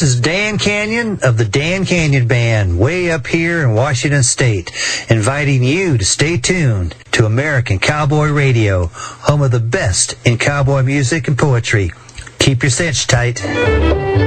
is Dan Canyon of the Dan Canyon Band, way up here in Washington State, inviting you to stay tuned to American Cowboy Radio, home of the best in cowboy music and poetry. Keep your cinch tight.